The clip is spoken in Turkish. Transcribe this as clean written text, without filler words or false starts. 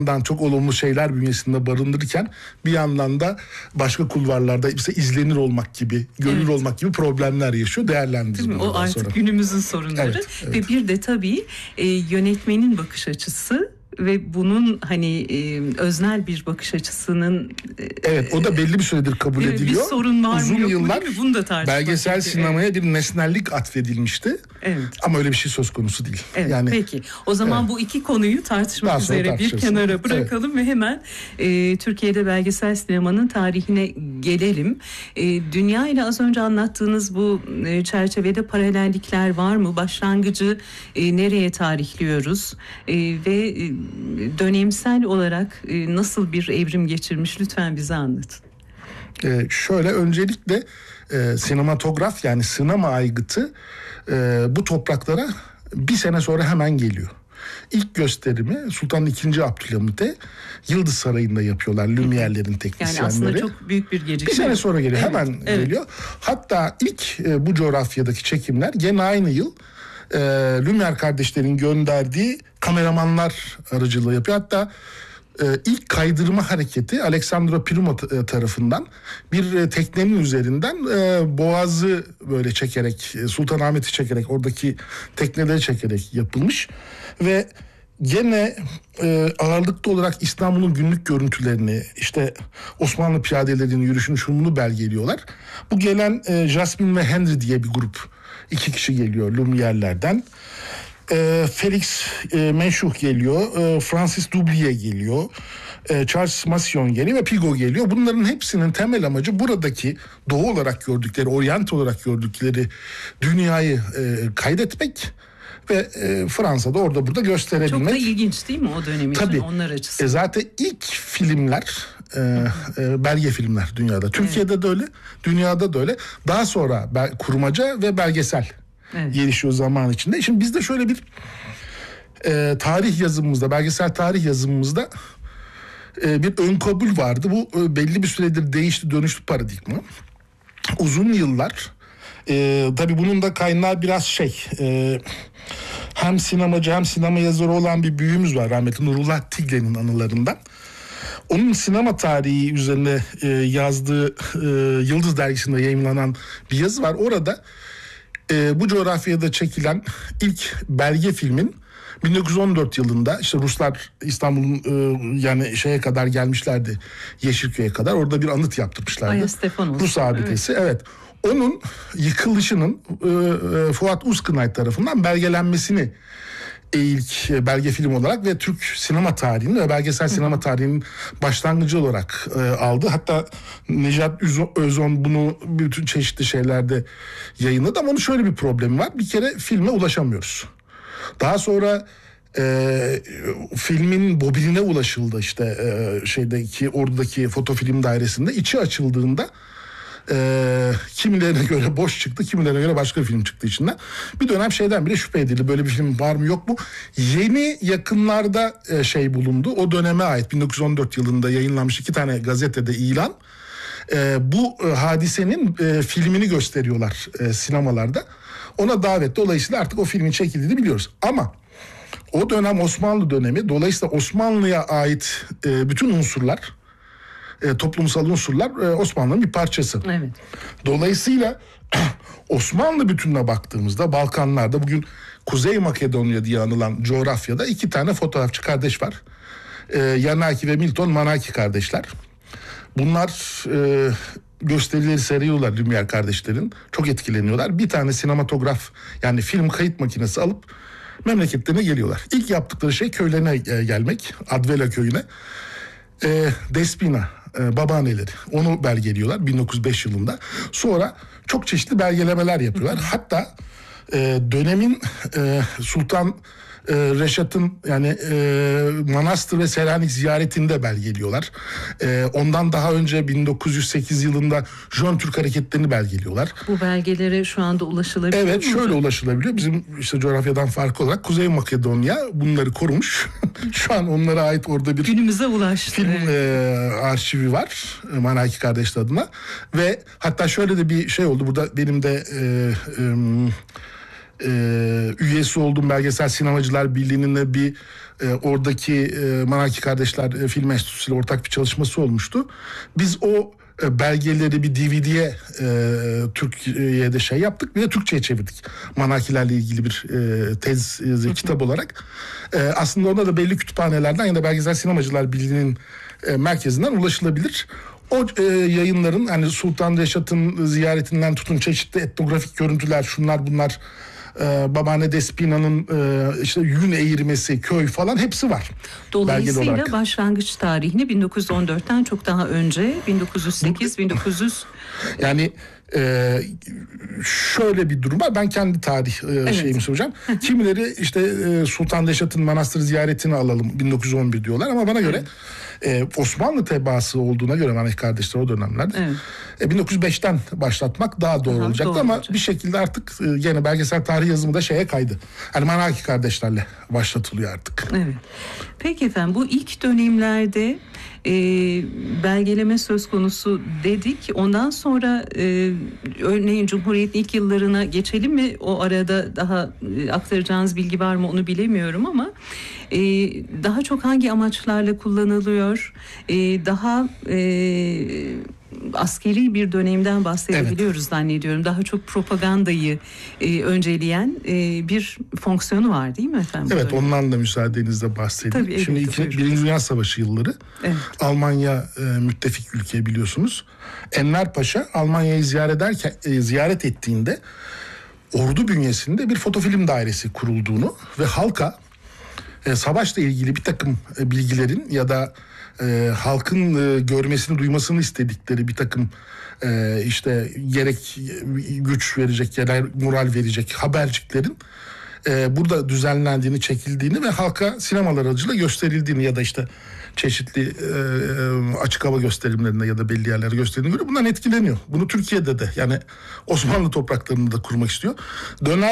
çok olumlu şeyler bünyesinde barındırırken bir yandan da başka kulvarlarda işte izlenir olmak gibi, görünür olmak gibi problemler yaşıyor. Değerlendiririz. O artık sonra günümüzün sorunları. Evet. Ve bir de tabii yönetmenin bakış açısı ve bunun hani öznel bir bakış açısının evet, o da belli bir süredir kabul ediliyor. Bir sorun var uzun mı yok yıllar mu değil mi? Bunu da tartışmak belgesel gerekiyor. sinemaya bir nesnellik atfedilmişti. Evet. Ama öyle bir şey söz konusu değil. Evet, yani peki. O zaman bu iki konuyu tartışmak üzere bir kenara bırakalım ve hemen Türkiye'de belgesel sinemanın tarihine gelelim. Dünya ile az önce anlattığınız bu çerçevede paralellikler var mı? Başlangıcı nereye tarihliyoruz? Ve dönemsel olarak nasıl bir evrim geçirmiş? Lütfen bize anlatın. Şöyle, öncelikle sinematograf, yani sinema aygıtı bu topraklara bir sene sonra hemen geliyor. İlk gösterimi Sultan II. Abdülhamit'e Yıldız Sarayı'nda yapıyorlar. Lumière'lerin teknisyenleri. Yani aslında çok büyük bir gecikme. Bir sene sonra geliyor. Evet, hemen geliyor. Hatta ilk bu coğrafyadaki çekimler gene aynı yıl Lumière kardeşlerin gönderdiği kameramanlar aracılığı yapıyor. Hatta ilk kaydırma hareketi Alessandro Primo tarafından bir teknenin üzerinden Boğaz'ı böyle çekerek, Sultanahmet'i çekerek, oradaki tekneleri çekerek yapılmış ve gene ağırlıklı olarak İstanbul'un günlük görüntülerini, işte Osmanlı piyadelerinin yürüyüşünü, şununu belgeliyorlar. Bu gelen Jasmine ve Henry diye bir grup, 2 kişi geliyor Lumière'lerden. Felix Menchuk geliyor, Francis Dublier geliyor, Charles Massion geliyor ve Pigot geliyor. Bunların hepsinin temel amacı buradaki doğu olarak gördükleri, oryant olarak gördükleri dünyayı kaydetmek ve Fransa'da orada burada gösterebilmek. Çok da ilginç değil mi o dönem için? Tabii. Onlar açısından. Zaten ilk filmler belge filmler dünyada. Türkiye'de de öyle, dünyada da öyle. Daha sonra kurmaca ve belgesel gelişiyor zaman içinde. Şimdi bizde şöyle bir tarih yazımımızda, belgesel tarih yazımımızda bir ön kabul vardı. Bu belli bir süredir değişti, dönüştü paradigma. Uzun yıllar tabii bunun da kaynağı biraz hem sinemacı hem sinema yazarı olan bir büyüğümüz var, rahmetli Nurullah Tigle'nin anılarından. Onun sinema tarihi üzerine yazdığı Yıldız Dergisi'nde yayımlanan bir yazı var. Orada bu coğrafyada çekilen ilk belge filmin 1914 yılında, işte Ruslar İstanbul'un yani şeye kadar gelmişlerdi, Yeşilköy'e kadar, orada bir anıt yaptırmışlardı. Rus abidesi. Evet. Onun yıkılışının Fuat Uzkınay tarafından belgelenmesini ilk belge film olarak ve Türk sinema tarihinin ve belgesel sinema tarihinin başlangıcı olarak aldı. Hatta Necat Özon bunu bütün çeşitli şeylerde yayınladı ama onun şöyle bir problemi var. Bir kere filme ulaşamıyoruz. Daha sonra filmin bobinine ulaşıldı, işte oradaki fotofilm dairesinde. İçi açıldığında kimilerine göre boş çıktı, kimilerine göre başka bir film çıktı içinden. Bir dönem şeyden bile şüphe edildi. Böyle bir film var mı yok mu? Yeni yakınlarda bulundu. O döneme ait 1914 yılında yayınlanmış 2 tane gazetede ilan. Bu hadisenin filmini gösteriyorlar sinemalarda. Ona davet. Dolayısıyla artık o filmin çekildiğini biliyoruz. Ama o dönem Osmanlı dönemi. Dolayısıyla Osmanlı'ya ait bütün unsurlar, toplumsal unsurlar Osmanlı'nın bir parçası. Evet. Dolayısıyla Osmanlı bütününe baktığımızda Balkanlarda, bugün Kuzey Makedonya diye anılan coğrafyada 2 tane fotoğrafçı kardeş var. Yanaki ve Milton Manaki kardeşler. Bunlar gösterileri seyrediyorlar Lumière kardeşlerin. Çok etkileniyorlar. Bir tane sinematograf, yani film kayıt makinesi alıp memleketlerine geliyorlar. İlk yaptıkları şey köylerine gelmek. Advela köyüne. Despina babaanneleri. Onu belgeliyorlar 1905 yılında. Sonra çok çeşitli belgelemeler yapıyorlar. Hatta dönemin Sultan Reşat'ın yani manastır ve Selanik ziyaretinde belgeliyorlar. Ondan daha önce 1908 yılında Jön Türk hareketlerini belgeliyorlar. Bu belgelere şu anda ulaşılabiliyor mu? Evet, şöyle ulaşılabiliyor. Bizim işte coğrafyadan farklı olarak Kuzey Makedonya bunları korumuş. Şu an onlara ait orada bir günümüze ulaştı. Film arşivi var Manaki kardeşler adına. Ve hatta şöyle de bir şey oldu. Burada benim de üyesi olduğum Belgesel Sinemacılar Birliği'nin de bir oradaki Manaki Kardeşler Film Enstitüsü ile ortak bir çalışması olmuştu. Biz o belgeleri bir DVD'ye Türkiye'de yaptık. Bir de Türkçe'ye çevirdik. Manakilerle ilgili bir tez kitap olarak. Aslında orada da belli kütüphanelerden ya da Belgesel Sinemacılar Birliği'nin merkezinden ulaşılabilir. O yayınların hani Sultan Reşat'ın ziyaretinden tutun çeşitli etnografik görüntüler, şunlar bunlar, Babaanne Despina'nın işte yün eğirmesi, köy falan hepsi var. Dolayısıyla başlangıç tarihini 1914'ten çok daha önce 1908-1900 yani şöyle bir durum var. Ben kendi tarih şeyimi soracağım. Kimileri işte Sultan Reşat'ın manastır ziyaretini alalım 1911 diyorlar ama bana göre Osmanlı tebaası olduğuna göre Manaki Kardeşler o dönemlerde 1905'ten başlatmak daha doğru olacaktı ama bir şekilde artık yine belgesel tarih yazımı da şeye kaydı. Hani Manaki Kardeşlerle başlatılıyor artık. Evet. Peki efendim, bu ilk dönemlerde belgeleme söz konusu dedik. Ondan sonra örneğin Cumhuriyet'in ilk yıllarına geçelim mi? O arada daha aktaracağınız bilgi var mı onu bilemiyorum ama daha çok hangi amaçlarla kullanılıyor? Daha askeri bir dönemden bahsedebiliyoruz zannediyorum. Daha çok propagandayı önceleyen bir fonksiyonu var değil mi efendim? Evet, ondan da müsaadenizle bahsedeyim. Tabii, şimdi Birinci Dünya Savaşı yılları Almanya müttefik ülke biliyorsunuz. Enver Paşa Almanya'yı ziyaret ettiğinde ordu bünyesinde bir fotofilm dairesi kurulduğunu ve halka savaşla ilgili bir takım bilgilerin ya da halkın görmesini, duymasını istedikleri bir takım işte gerek güç verecek ya da moral verecek haberciklerin burada düzenlendiğini, çekildiğini ve halka sinemalar aracılığıyla gösterildiğini ya da işte çeşitli açık hava gösterimlerinde ya da belli yerlere gösterildiğini göre bundan etkileniyor. Bunu Türkiye'de de yani Osmanlı topraklarında da kurmak istiyor.